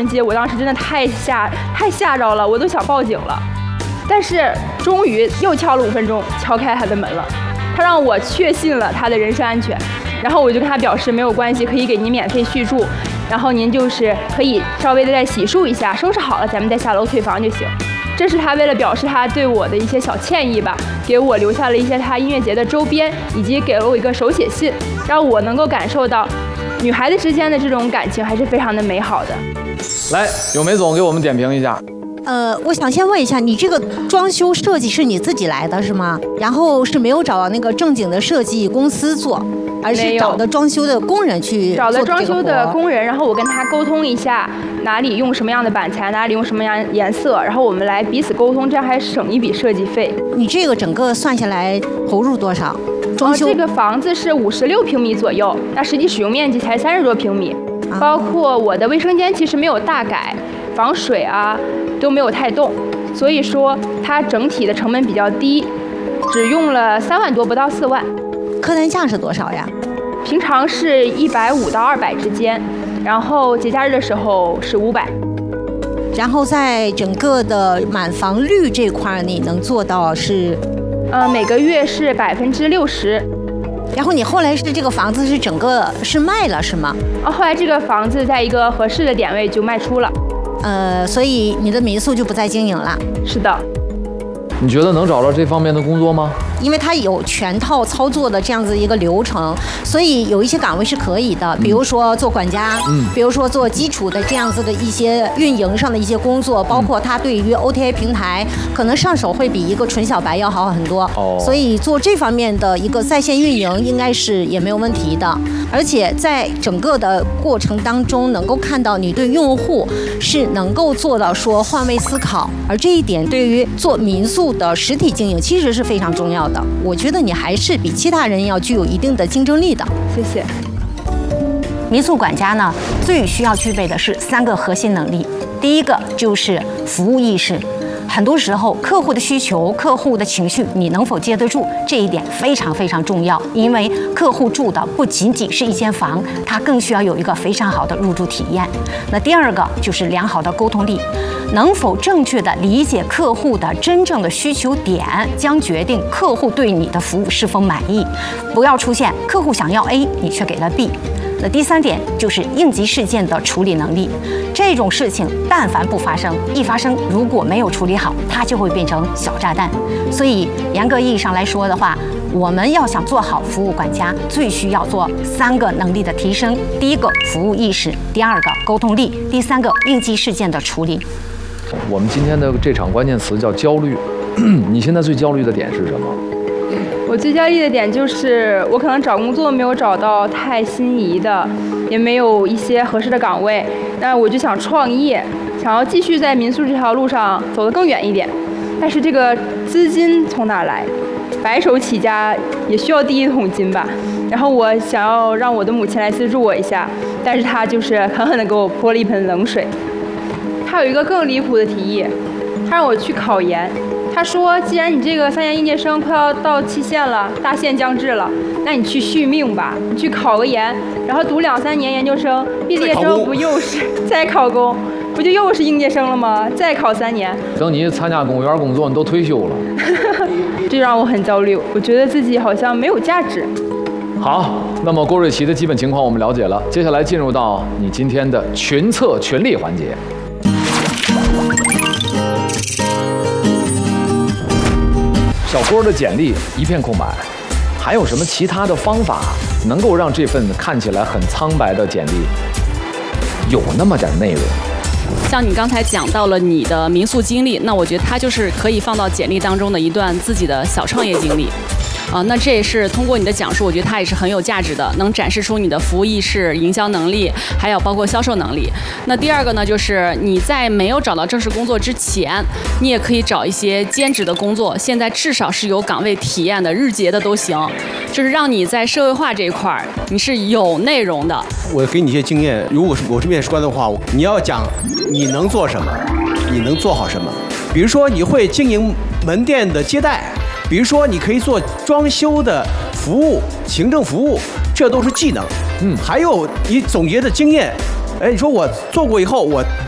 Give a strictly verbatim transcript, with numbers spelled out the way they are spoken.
人街，我当时真的太吓太吓着了，我都想报警了。但是终于又敲了五分钟，敲开他的门了，他让我确信了他的人身安全。然后我就跟他表示没有关系，可以给您免费续住，然后您就是可以稍微的再洗漱一下，收拾好了咱们再下楼退房就行。这是他为了表示他对我的一些小歉意吧，给我留下了一些他音乐节的周边，以及给了我一个手写信，让我能够感受到女孩子之间的这种感情还是非常的美好的。 来，咏梅总给我们点评一下。 呃，我想先问一下，你这个装修设计是你自己来的是吗？然后是没有找到那个正经的设计公司做，而是找的装修的工人去找的装修的工人，然后我跟他沟通一下哪里用什么样的板材，哪里用什么样颜色，然后我们来彼此沟通，这样还省一笔设计费。 你这个整个算下来投入多少？装修、 哦、这个房子是五十六平米左右，那实际使用面积才三十多平米， 啊、 包括我的卫生间其实没有大改，防水啊都没有太动，所以说它整体的成本比较低，只用了三万多，不到四万。 客单价是多少呀？ 平常是一百五到二百之间，然后节假日的时候是五百。 然后在整个的满房率这块，你能做到是？ 呃，每个月是百分之六十。 然后你后来是这个房子是整个是卖了是吗？ 哦，后来这个房子在一个合适的点位就卖出了。 呃，所以你的民宿就不再经营了。 是的。 你觉得能找到这方面的工作吗？ 因为它有全套操作的这样子一个流程，所以有一些岗位是可以的，比如说做管家，嗯，比如说做基础的这样子的一些运营上的一些工作，包括它对于 O T A 平台可能上手会比一个纯小白要好很多。哦，所以做这方面的一个在线运营应该是也没有问题的，而且在整个的过程当中能够看到你对用户是能够做到说换位思考，而这一点对于做民宿的实体经营其实是非常重要的。我觉得你还是比其他人要具有一定的竞争力的。 谢谢。 民宿管家呢，最需要具备的是三个核心能力。第一个就是服务意识。很多时候，客户的需求、客户的情绪，你能否接得住，这一点非常非常重要。因为客户住的不仅仅是一间房，他更需要有一个非常好的入住体验。那第二个就是良好的沟通力，能否正确的理解客户的真正的需求点，将决定客户对你的服务是否满意。不要出现客户想要 A， 你却给了 B。那第三点就是应急事件的处理能力，这种事情但凡不发生，一发生如果没有处理好，它就会变成小炸弹。所以严格意义上来说的话，我们要想做好服务管家，最需要做三个能力的提升：第一个服务意识，第二个沟通力，第三个应急事件的处理。 我们今天的这场关键词叫焦虑，你现在最焦虑的点是什么？ 我最焦虑的点就是我可能找工作没有找到太心仪的，也没有一些合适的岗位，那我就想创业，想要继续在民宿这条路上走得更远一点。但是这个资金从哪来？白手起家也需要第一桶金吧。然后我想要让我的母亲来资助我一下，但是她就是狠狠地给我泼了一盆冷水。她有一个更离谱的提议，她让我去考研。他说：“既然你这个三年应届生快要到期限了，大限将至了，那你去续命吧，你去考个研，然后读两三年研究生，毕业之后不又是再考公，不就又是应届生了吗？再考三年， 等你参加公务员工作，你都退休了。” 这让我很焦虑，我觉得自己好像没有价值。 好，那么郭瑞琪的基本情况我们了解了，接下来进入到你今天的群策群力环节。小郭的简历一片空白，还有什么其他的方法能够让这份看起来很苍白的简历有那么点内容？ 像你刚才讲到了你的民宿经历，那我觉得它就是可以放到简历当中的一段自己的小创业经历。啊，那这也是通过你的讲述，我觉得它也是很有价值的，能展示出你的服务意识、营销能力，还有包括销售能力。那第二个呢，就是你在没有找到正式工作之前，你也可以找一些兼职的工作，现在至少是有岗位体验的，日结的都行，就是让你在社会化这一块儿你是有内容的。 我给你一些经验，如果是我是面试官的话，你要讲你能做什么，你能做好什么。比如说你会经营门店的接待。比如说，你可以做装修的服务、行政服务，这都是技能。嗯，还有你总结的经验。哎，你说我做过以后，我